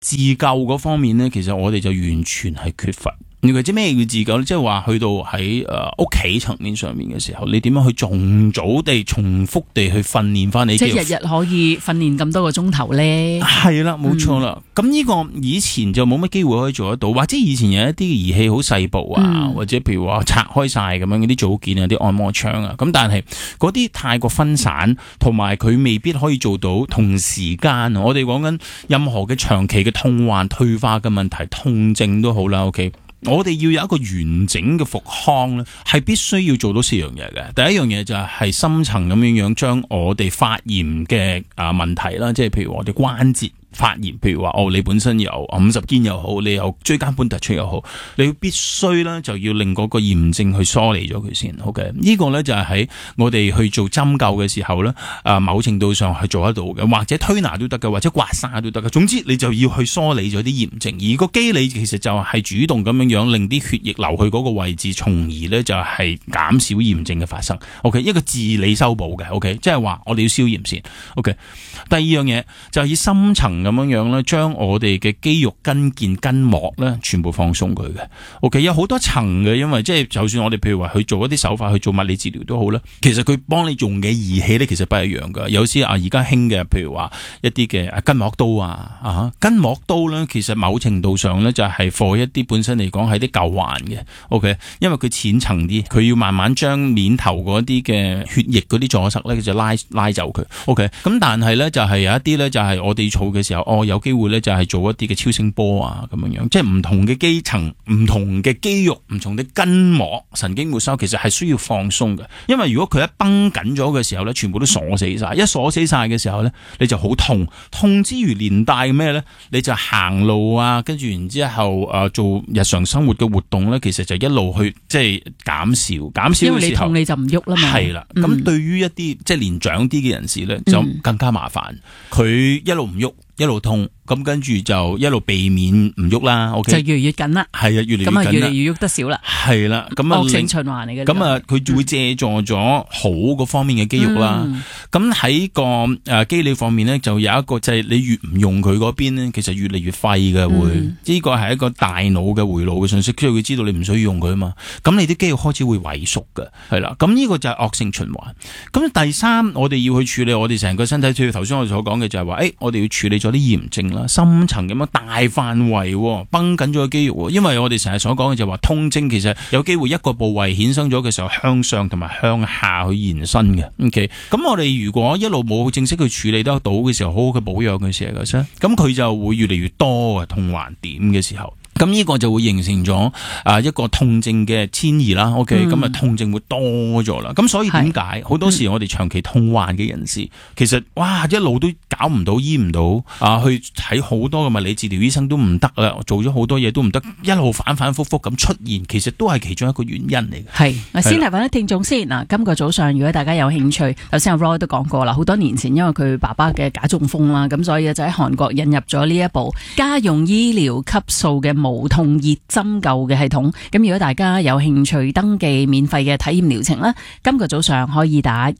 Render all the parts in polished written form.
自救嗰方面咧，其實我哋就完全係缺乏。你或者咩叫自救咧？即係話去到喺屋企層面上面嘅時候，你點樣去重組地、重複地去訓練翻你？ 即係日日可以訓練咁多個鐘頭咧？ 係啦，冇錯啦。咁呢個以前就冇乜機會可以做得到，或者以前有一啲儀器好細部啊，或者譬如話拆開晒咁樣嗰啲組件啊、啲按摩槍啊，咁但係嗰啲太過分散，同埋佢未必可以做到同時間。我哋講緊任何嘅長期嘅痛患、退化嘅問題、痛症都好啦。OK。我哋要有一個完整嘅復康咧，係必須要做到4樣嘢嘅。第一樣嘢就係深層咁樣將我哋發炎嘅問題啦，即係譬如我哋關節發炎，譬如話你本身有50肩又好，你有椎間盤突出又好，你必須咧就要令嗰個炎症去梳理咗佢先。OK， 呢個咧就係喺我哋去做針灸嘅時候咧，某程度上係做得到嘅，或者推拿都得嘅，或者刮痧都得嘅。總之你就要去梳理咗啲炎症，而個機理其實就係主動咁樣令啲血液流去嗰個位置，從而咧就係減少炎症嘅發生。OK， 一個治理修補嘅。OK， 即係話我哋要消炎先。OK， 第二樣嘢就係以深層咁樣咧，將我哋嘅肌肉筋腱筋膜咧，全部放鬆佢嘅。OK， 有好多層嘅，因為即係就算我哋譬如話去做一啲手法去做物理治療都好啦，其實佢幫你用嘅儀器咧，其實不一樣噶。有時而家興嘅，譬如話一啲嘅筋膜刀啊，筋膜刀咧，其實某程度上咧就係 for 一啲本身嚟講係啲舊患嘅。OK， 因為佢淺層啲，佢要慢慢將面頭嗰啲嘅血液嗰啲阻塞咧，就拉走佢。OK， 咁但係咧就係有一啲咧就係我哋儲嘅時候，有機會咧就係做一啲嘅超聲波啊，咁樣即係唔同嘅肌層、唔同嘅肌肉、唔同嘅筋膜、神經末梢，其實係需要放鬆嘅。因為如果佢一繃緊咗嘅時候咧，全部都鎖死晒，一鎖死晒嘅時候咧，你就好痛。痛之餘連帶咩咧？你就行路啊，跟住然之後做日常生活嘅活動咧，其實就一路去即係減少。因為你痛你就唔喐啦嘛。係啦，咁對於一啲即係年長啲嘅人士咧，就更加麻煩。佢一路唔喐，一路痛，咁跟住就一路避免唔喐啦。OK， 就越嚟越緊啦。係啊，越嚟越緊啦。咁啊，越嚟越喐得少啦。係啦，咁啊，惡性循環嚟嘅。咁啊，佢就會借助咗好嗰方面嘅肌肉啦。咁喺個肌理方面咧，就有一個就係你越唔用佢嗰邊咧，其實越嚟越廢嘅會。呢個係一個大腦嘅回路嘅信息，所以佢知道你唔需要用佢啊嘛。咁你啲肌肉開始會萎縮嘅，係啦。咁呢個就係惡性循環。咁第三，我哋要去處理我哋成個身體，頭先我哋所講嘅就係話，我哋要處理咗啲炎症啦，深層咁樣大範圍繃緊咗個肌肉，因為我哋成日所講嘅就係話痛症其實有機會一個部位衍生咗嘅時候向上同埋向下去延伸嘅。OK， 咁我哋如果一路冇正式去處理得到嘅時候，好好嘅保養嘅時候，咁佢就會越嚟越多嘅痛患點嘅時候。咁呢個就會形成咗一個痛症嘅遷移啦。OK， 咁啊痛症會多咗啦。咁所以點解好多時我哋長期痛患嘅人士，其實一路都搞唔到醫唔到去睇好多嘅物理治療醫生都唔得啦，做咗好多嘢都唔得，一路反反复复咁出現，其實都係其中一個原因嚟嘅。係，先嚟揾啲聽眾先嗱。今個早上如果大家有興趣，頭先阿 Roy 都講過啦，好多年前因為佢爸爸嘅假中風啦，咁所以就喺韓國引入咗呢一部家用醫療級數嘅無痛熱針灸嘅系統，咁如果大家有興趣登記免費嘅體驗療程啦，今個早上可以打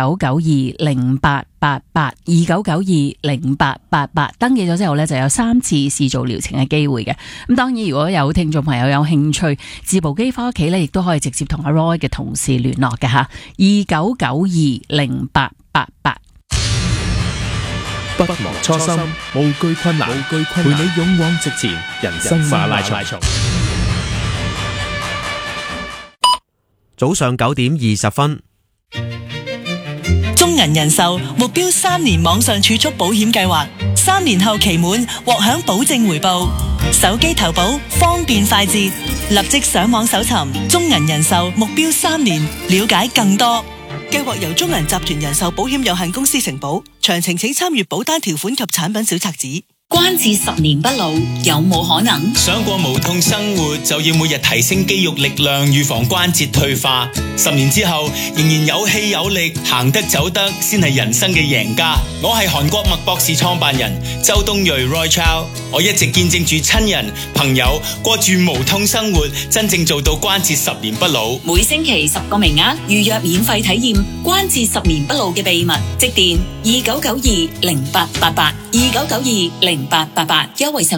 2992088829920888，登記咗之後呢，就有3次試做療程嘅機會嘅。咁當然如果有聽眾朋友有興趣自部機翻屋企呢，亦都可以直接同阿 Roy 嘅同事聯絡嘅吓，29920888。 不忘初心，無懼困難，陪你勇往直前，人生馬拉松。 早上9點20分， 中銀人壽目標3年網上儲蓄保險計劃，3年後期滿獲享保證回報，手機投保方便快捷，立即上網搜尋中銀人壽目標3年，了解更多。計劃由中銀集團人壽保險有限公司承保，詳情請參閱保單條款及產品小冊子。 關節10年不老，有冇可能？ 想過無痛生活，就要每日提升肌肉力量，預防關節退化。10年之後，仍然有氣有力，行得走得，先係人生嘅贏家。我係韓國麥博士創辦人周東瑞 Roy Chow， 我一直見證住親人朋友過住無痛生活，真正做到關節10年不老。 每星期10個名額，預約免費體驗關節10年不老嘅秘密，即電2992088829920888，優惠